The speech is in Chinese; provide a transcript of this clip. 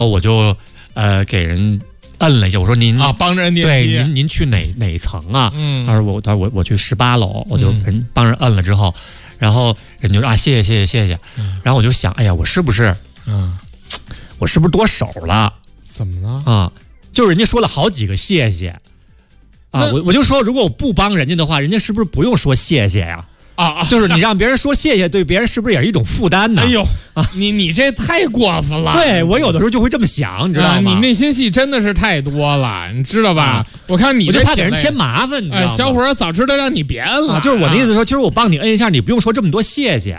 我就给人摁了一下，我说您帮着人电梯， 对，您去哪层啊？他说我去18楼，我就人帮人摁了之后，然后人就说谢谢，然后我就想，哎呀，我是不是多手了？ 怎么了啊？就是人家说了好几个谢谢啊，我就说，如果我不帮人家的话，人家是不是不用说谢谢呀？就是你让别人说谢谢，对别人是不是也是一种负担呢？ 哎呦你这太过分了。 对，我有的时候就会这么想，你知道吗？ 你内心戏真的是太多了，你知道吧？我看你我就怕给人添麻烦，你知道吗？ 小伙儿早知道让你别摁了。 就是我的意思说，就是我帮你摁一下，你不用说这么多谢谢。